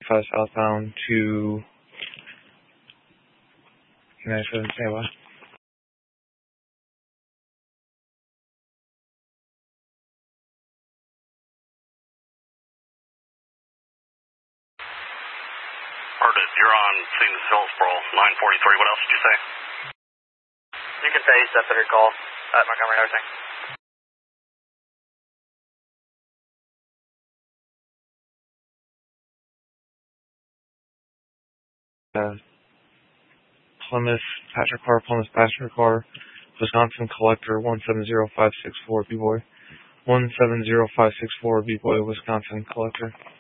5 southbound to United 7 standby. Heard it. You're on St. Hillsboro, 943. What else did you say? You can say that better call at Montgomery, everything. Plymouth passenger car, Wisconsin collector 170564 B-boy. 170564 B-boy, Wisconsin collector.